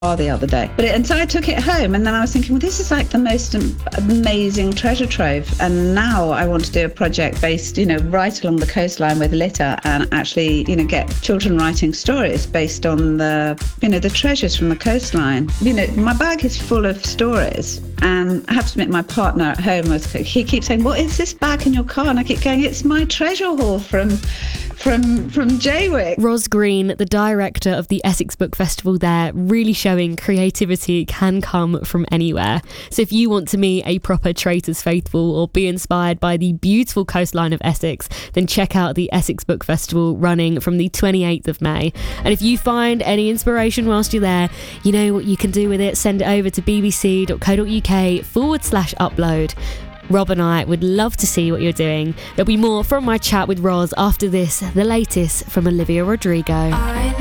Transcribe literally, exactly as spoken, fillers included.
the other day. But it, and so I took it home, and then I was thinking, well, this is like the most amazing treasure trove. And now I want to do a project based, you know, right along the coastline with litter, and actually, you know, get children writing stories based on the, you know, the treasures from the coastline. You know, my bag is full of stories. And I have to admit, my partner at home, was, he keeps saying, what is this bag in your car? And I keep going, it's my treasure haul from from from Jaywick. Ros Green, the director of the Essex Book Festival there, really showing creativity can come from anywhere. So if you want to meet a proper Traitors Faithful or be inspired by the beautiful coastline of Essex, then check out the Essex Book Festival running from the twenty-eighth of May. And if you find any inspiration whilst you're there, you know what you can do with it. Send it over to bbc.co.uk forward slash upload. Rob and I would love to see what you're doing. There'll be more from my chat with Ros after this, the latest from Olivia Rodrigo.